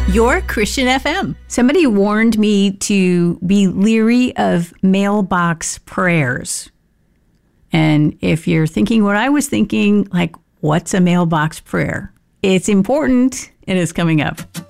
Your Christian FM. Somebody warned me to be leery of mailbox prayers. And if you're thinking what I was thinking, like, what's a mailbox prayer? It's important, and it's coming up.